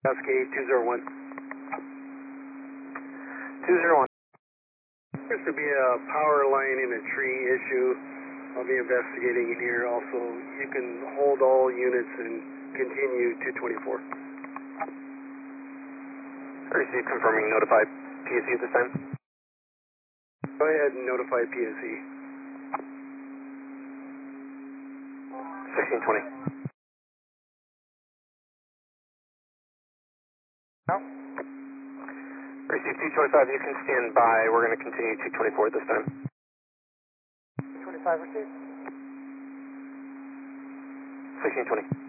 Cascade 201. 201. There's to be a power line in a tree issue. I'll be investigating in here. Also, you can hold all units and continue 224. Receive confirming notified PSE at this time. Go ahead and notify PSE. 1620. No? Receive 225, you can stand by. We're going to continue 224 this time. 25 received. 1620.